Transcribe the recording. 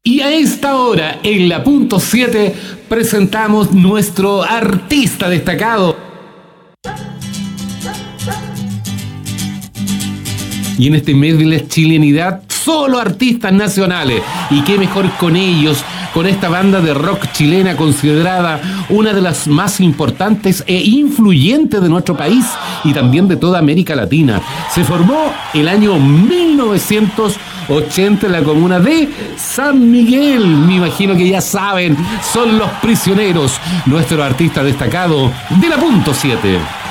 Y a esta hora, en la punto 7, presentamos nuestro artista destacado. Y en este mes de la chilenidad, solo artistas nacionales. Y qué mejor con ellos, con esta banda de rock chilena considerada una de las más importantes e influyentes de nuestro país y también de toda América Latina. Se formó el año 1980 en la comuna de San Miguel. Me imagino que ya saben, son Los Prisioneros, nuestro artista destacado de la punto 7.